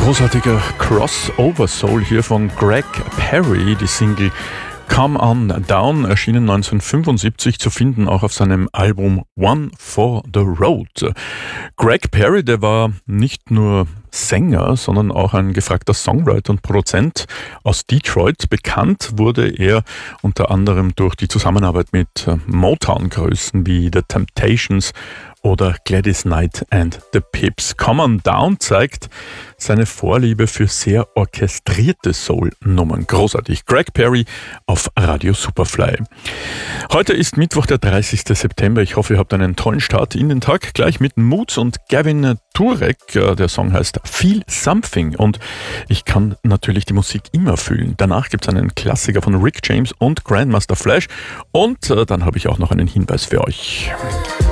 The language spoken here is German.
Großartiger Crossover-Soul hier von Greg Perry, die Single Come On Down, erschienen 1975, zu finden auch auf seinem Album One for the Road. Greg Perry, der war nicht nur Sänger, sondern auch ein gefragter Songwriter und Produzent aus Detroit. Bekannt wurde er unter anderem durch die Zusammenarbeit mit Motown-Größen wie The Temptations oder Gladys Knight and the Pips. Come On Down zeigt seine Vorliebe für sehr orchestrierte Soul-Nummern. Großartig. Greg Perry auf Radio Superfly. Heute ist Mittwoch, der 30. September. Ich hoffe, ihr habt einen tollen Start in den Tag. Gleich mit Moods und Gavin Turek. Der Song heißt Feel Something und ich kann natürlich die Musik immer fühlen. Danach gibt es einen Klassiker von Rick James und Grandmaster Flash und dann habe ich auch noch einen Hinweis für euch.